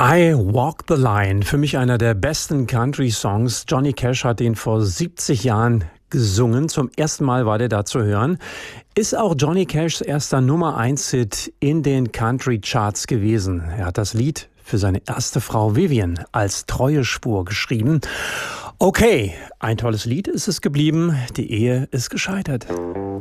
I Walk the Line, für mich einer der besten Country-Songs. Johnny Cash hat den vor 70 Jahren gesungen. Zum ersten Mal war der da zu hören. Ist auch Johnny Cashs erster Nummer-1-Hit in den Country-Charts gewesen. Er hat das Lied für seine erste Frau Vivian als Treuespur geschrieben. Okay, ein tolles Lied ist es geblieben. Die Ehe ist gescheitert.